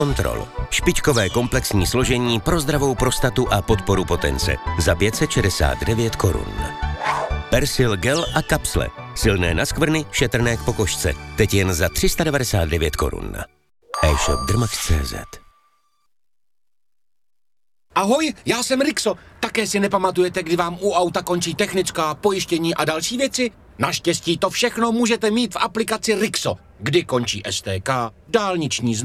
Kontrol. Špičkové komplexní složení pro zdravou prostatu a podporu potence. Za 569 korun. Persil gel a kapsle. Silné na skvrny, šetrné k pokožce. Teď jen za 399 korun. E-shop Drmax.cz. Ahoj, já jsem Rixo. Také si nepamatujete, kdy vám u auta končí technická, pojištění a další věci? Naštěstí to všechno můžete mít v aplikaci Rixo, kdy končí STK, dálniční